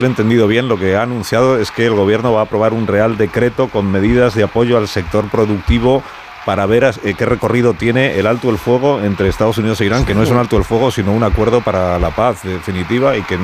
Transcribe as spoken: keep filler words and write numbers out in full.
he entendido bien, lo que ha anunciado es que el gobierno va a aprobar un real decreto con medidas de apoyo al sector productivo para ver eh, qué recorrido tiene el alto el fuego entre Estados Unidos e Irán, que no es un alto el fuego, sino un acuerdo para la paz definitiva y que